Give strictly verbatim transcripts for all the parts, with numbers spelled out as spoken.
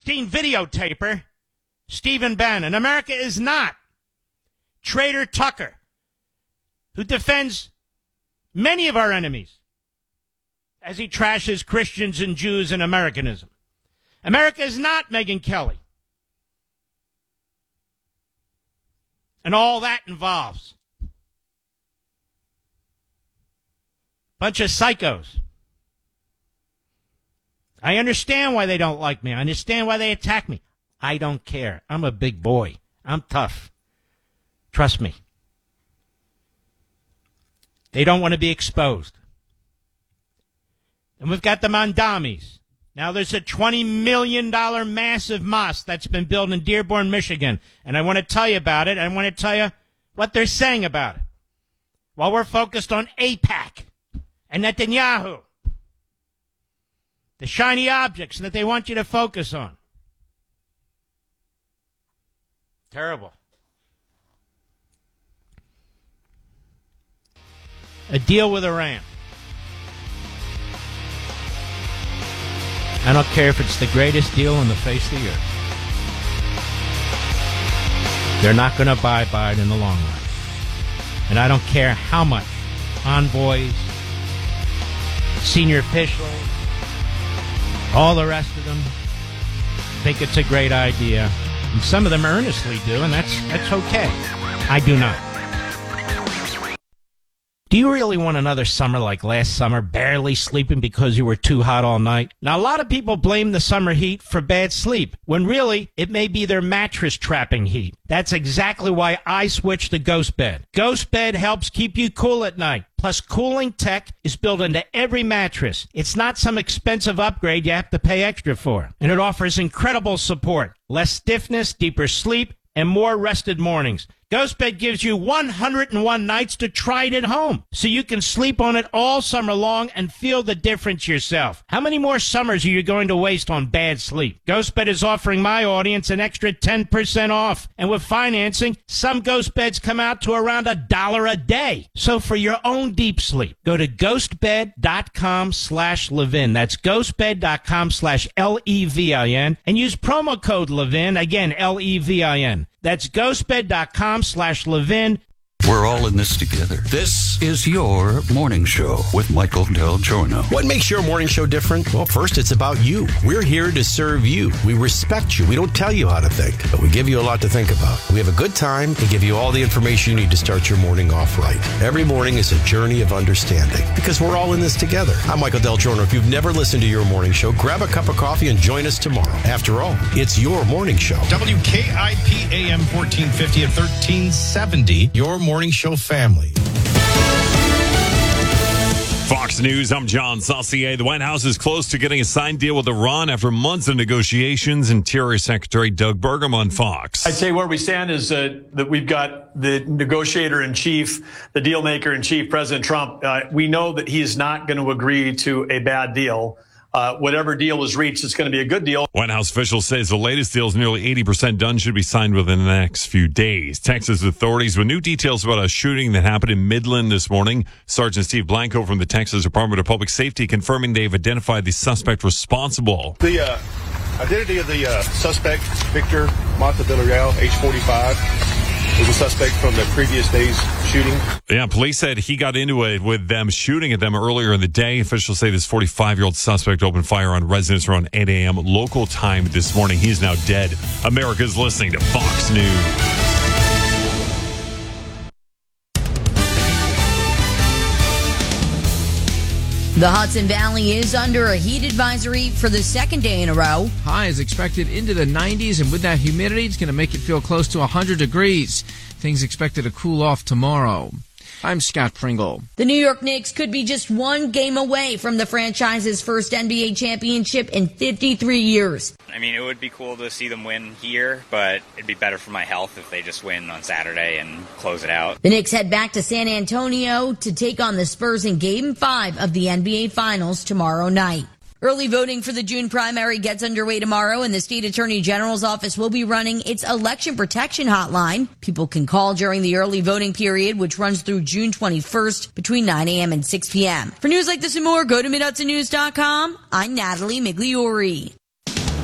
Epstein videotaper, Stephen Bannon. America is not Traitor Tucker, who defends many of our enemies as he trashes Christians and Jews and Americanism. America is not Megyn Kelly. And all that involves. Bunch of psychos. I understand why they don't like me. I understand why they attack me. I don't care. I'm a big boy. I'm tough. Trust me. They don't want to be exposed. And we've got the Mandamis. Now there's a twenty million dollars massive mosque that's been built in Dearborn, Michigan. And I want to tell you about it. I want to tell you what they're saying about it. While we're focused on AIPAC and Netanyahu. The shiny objects that they want you to focus on. Terrible. A deal with Iran. I don't care if it's the greatest deal on the face of the earth. They're not going to abide by it in the long run. And I don't care how much envoys, senior officials, all the rest of them think it's a great idea. And some of them earnestly do, and that's that's okay. I do not. Do you really want another summer like last summer, barely sleeping because you were too hot all night? Now, a lot of people blame the summer heat for bad sleep, when really, it may be their mattress trapping heat. That's exactly why I switched to Ghost Bed. Ghost Bed helps keep you cool at night. Plus, cooling tech is built into every mattress. It's not some expensive upgrade you have to pay extra for. And it offers incredible support, less stiffness, deeper sleep, and more rested mornings. Ghostbed gives you one hundred one nights to try it at home, so you can sleep on it all summer long and feel the difference yourself. How many more summers are you going to waste on bad sleep? Ghostbed is offering my audience an extra ten percent off, and with financing, some Ghostbeds come out to around a dollar a day. So for your own deep sleep, go to ghostbed.com slash Levin. That's ghostbed.com slash L E V I N, and use promo code Levin, again, L E V I N. That's ghostbed.com slash Levin. We're all in this together. This is your morning show with Michael Del Giorno. What makes your morning show different? Well, first, it's about you. We're here to serve you. We respect you. We don't tell you how to think, but we give you a lot to think about. We have a good time and give you all the information you need to start your morning off right. Every morning is a journey of understanding because we're all in this together. I'm Michael Del Giorno. If you've never listened to your morning show, grab a cup of coffee and join us tomorrow. After all, it's your morning show. W K I P A M fourteen fifty and thirteen seventy. Your morning show family. Fox News, I'm John Saucier. The White House is close to getting a signed deal with Iran after months of negotiations. Interior Secretary Doug Burgum on Fox. I'd say where we stand is uh, that we've got the negotiator in chief, the deal maker in chief, President Trump. Uh, we know that he is not going to agree to a bad deal. Uh, whatever deal is reached, it's going to be a good deal. White House officials say the latest deal is nearly eighty percent done, should be signed within the next few days. Texas authorities with new details about a shooting that happened in Midland this morning. Sergeant Steve Blanco from the Texas Department of Public Safety confirming they've identified the suspect responsible. The uh, identity of the uh, suspect, Victor Monta Villarreal, age forty-five. Was a suspect from the previous day's shooting. Yeah, police said he got into it with them shooting at them earlier in the day. Officials say this forty-five-year-old suspect opened fire on residents around eight a.m. local time this morning. He's now dead. America's listening to Fox News. The Hudson Valley is under a heat advisory for the second day in a row. High is expected into the nineties, and with that humidity, it's going to make it feel close to one hundred degrees. Things expected to cool off tomorrow. I'm Scott Pringle. The New York Knicks could be just one game away from the franchise's first N B A championship in fifty-three years. I mean, it would be cool to see them win here, but it'd be better for my health if they just win on Saturday and close it out. The Knicks head back to San Antonio to take on the Spurs in Game five of the N B A Finals tomorrow night. Early voting for the June primary gets underway tomorrow, and the state attorney general's office will be running its election protection hotline. People can call during the early voting period, which runs through June twenty-first between nine a.m. and six p.m. For news like this and more, go to mid hudson news dot com. I'm Natalie Migliori.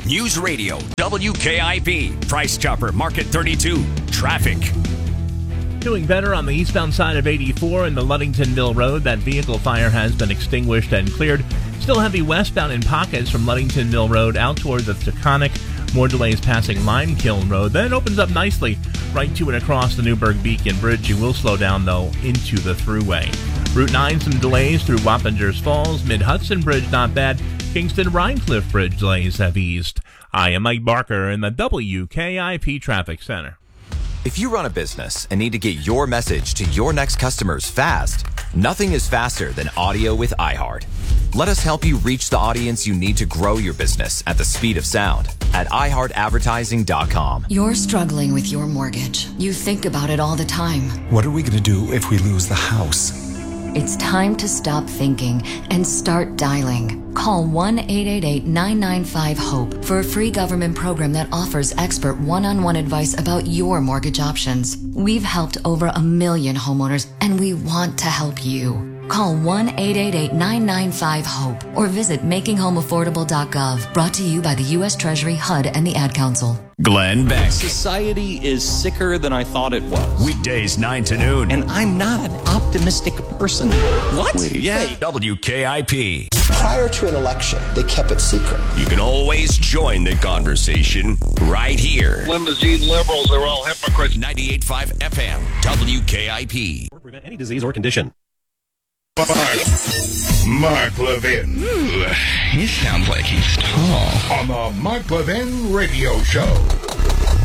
News Radio, W K I P, Price Chopper, Market thirty-two, traffic. Doing better on the eastbound side of eighty-four in the Ludington Mill Road. That vehicle fire has been extinguished and cleared. Still heavy westbound in pockets from Ludington Mill Road out toward the Taconic. More delays passing Lime Kiln Road. Then it opens up nicely right to and across the Newburgh Beacon Bridge. You will slow down, though, into the thruway. Route nine, some delays through Wappingers Falls. Mid-Hudson Bridge, not bad. Kingston Rhinecliff Bridge delays have eased. I am Mike Barker in the W K I P Traffic Center. If you run a business and need to get your message to your next customers fast, nothing is faster than audio with iHeart. Let us help you reach the audience you need to grow your business at the speed of sound at i heart advertising dot com. You're struggling with your mortgage. You think about it all the time. What are we going to do if we lose the house? It's time to stop thinking and start dialing. Call one eight eight eight, nine nine five, HOPE for a free government program that offers expert one-on-one advice about your mortgage options. We've helped over a million homeowners, and we want to help you. Call one eight eight eight, nine nine five, HOPE or visit making home affordable dot gov. Brought to you by the U S Treasury, H U D, and the Ad Council. Glenn Beck. Society is sicker than I thought it was. Weekdays nine to noon. And I'm not an optimistic person. What? Wait. Yeah. W K I P. Prior to an election, they kept it secret. You can always join the conversation right here. Limousine liberals are all hypocrites. ninety-eight point five F M, W K I P. Or prevent any disease or condition. Mark, Mark Levin. Ooh, he sounds like he's tall. On the Mark Levin Radio Show.